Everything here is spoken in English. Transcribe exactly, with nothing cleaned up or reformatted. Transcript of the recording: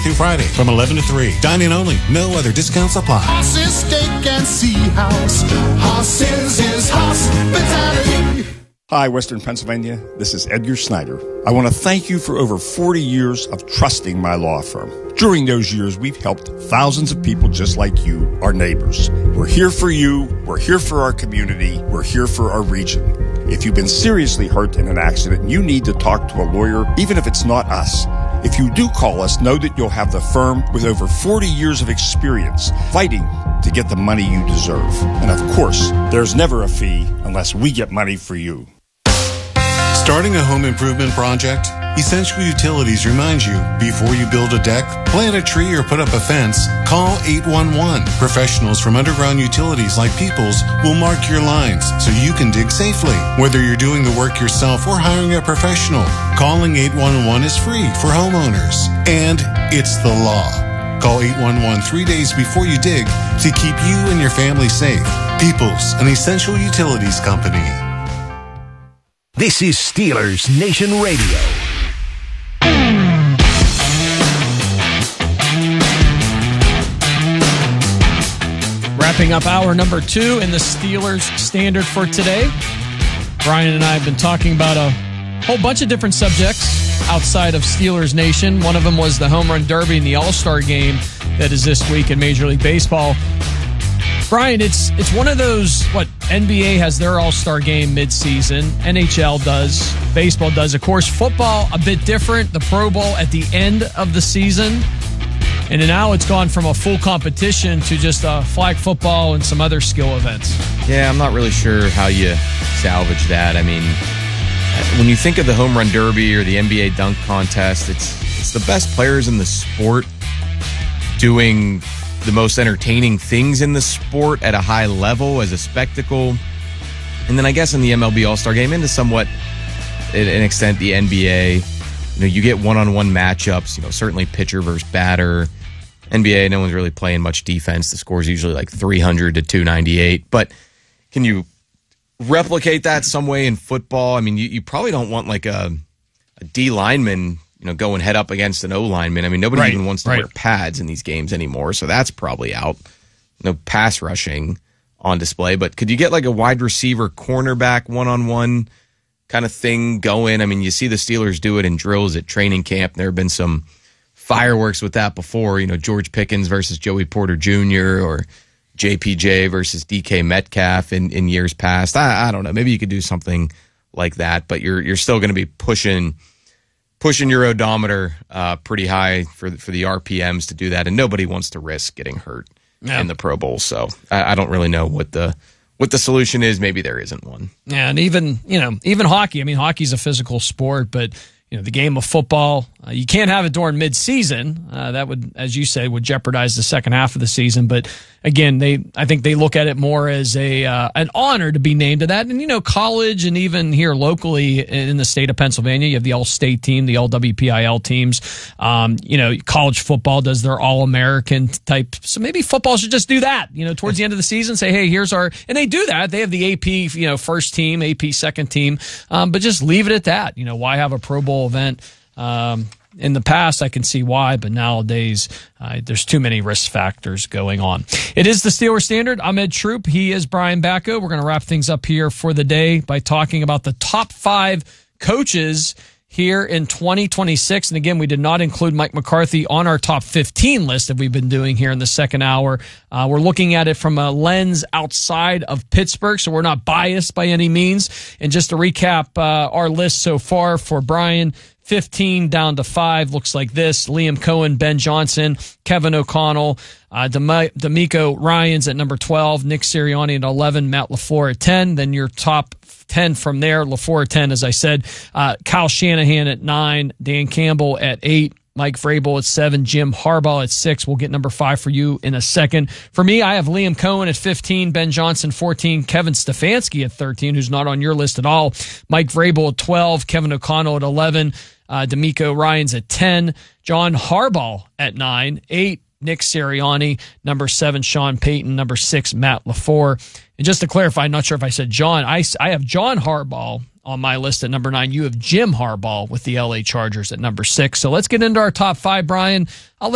through Friday from eleven to three. Dine-in only. No other discounts apply. Hoss's Steak and Sea House. Hoss's is hospitality. Hi, Western Pennsylvania. This is Edgar Snyder. I want to thank you for over forty years of trusting my law firm. During those years, we've helped thousands of people just like you, our neighbors. We're here for you. We're here for our community. We're here for our region. If you've been seriously hurt in an accident and you need to talk to a lawyer, even if it's not us, if you do call us, know that you'll have the firm with over forty years of experience fighting to get the money you deserve. And of course, there's never a fee unless we get money for you. Starting a home improvement project? Essential Utilities reminds you, before you build a deck, plant a tree, or put up a fence, call eight one one. Professionals from Underground Utilities like Peoples will mark your lines so you can dig safely. Whether you're doing the work yourself or hiring a professional, calling eight one one is free for homeowners. And it's the law. Call eight one one three days before you dig to keep you and your family safe. Peoples, an Essential Utilities company. This is Steelers Nation Radio. Wrapping up hour number two in the Steelers Standard for today. Brian and I have been talking about a whole bunch of different subjects outside of Steelers Nation. One of them was the Home Run Derby and the All-Star Game that is this week in Major League Baseball. Brian, it's it's one of those, what, N B A has their All-Star Game mid-season, N H L does, baseball does. Of course, football, a bit different, the Pro Bowl at the end of the season. And now it's gone from a full competition to just a flag football and some other skill events. Yeah, I'm not really sure how you salvage that. I mean, when you think of the Home Run Derby or the N B A dunk contest, it's it's the best players in the sport doing the most entertaining things in the sport at a high level as a spectacle. And then I guess in the M L B All-Star Game, and to somewhat an extent the N B A, you know, you get one-on-one matchups, you know, certainly pitcher versus batter. N B A, no one's really playing much defense. The score's usually like three hundred to two ninety-eight. But can you replicate that some way in football? I mean, you, you probably don't want like a, a D lineman, you know, going head up against an O lineman. I mean, nobody right, even wants to right. wear pads in these games anymore, so that's probably out. No pass rushing on display. But could you get like a wide receiver, cornerback, one-on-one kind of thing going? I mean, you see the Steelers do it in drills at training camp. There have been some fireworks with that before, you know, George Pickens versus Joey Porter Junior or J P J versus D K Metcalf in, in years past. I, I don't know. Maybe you could do something like that, but you're you're still going to be pushing pushing your odometer uh, pretty high for the, for the R P Ms to do that, and nobody wants to risk getting hurt yeah. in the Pro Bowl. So I, I don't really know what the what the solution is. Maybe there isn't one. Yeah, and even you know even hockey. I mean, hockey's a physical sport, but you know the game of football, uh, you can't have it during mid-season. Uh, that would, as you say, would jeopardize the second half of the season. But again, they I think they look at it more as a uh, an honor to be named to that. And you know, college and even here locally in the state of Pennsylvania, you have the All-State team, the L W P I L teams. Um, you know, college football does their All-American type. So maybe football should just do that. You know, towards the end of the season, say, hey, here's our, and they do that. They have the A P, you know, first team, A P second team, um, but just leave it at that. You know, why have a Pro Bowl event? Um, in the past, I can see why, but nowadays, uh, there's too many risk factors going on. It is the Steelers Standard. I'm Ed Troop. He is Brian Bacco. We're going to wrap things up here for the day by talking about the top five coaches here in twenty twenty-six. And again, we did not include Mike McCarthy on our top fifteen list that we've been doing here in the second hour. Uh, we're looking at it from a lens outside of Pittsburgh, so we're not biased by any means. And just to recap uh, our list so far for Brian, fifteen down to five looks like this: Liam Cohen, Ben Johnson, Kevin O'Connell, uh, Dem- D'Amico Ryans at number twelve, Nick Sirianni at eleven, Matt LaFleur at ten. Then your top ten from there, LaFleur at ten, as I said, uh, Kyle Shanahan at nine, Dan Campbell at eight, Mike Vrabel at seven, Jim Harbaugh at six. We'll get number five for you in a second. For me, I have Liam Cohen at fifteen, Ben Johnson fourteen, Kevin Stefanski at thirteen, who's not on your list at all, Mike Vrabel at twelve, Kevin O'Connell at eleven, Uh, D'Amico Ryans at ten, John Harbaugh at nine, eight, Nick Sirianni, number seven, Sean Payton, number six, Matt LaFleur. And just to clarify, I'm not sure if I said John, I, I have John Harbaugh on my list at number nine. You have Jim Harbaugh with the L A Chargers at number six. So let's get into our top five, Brian. I'll let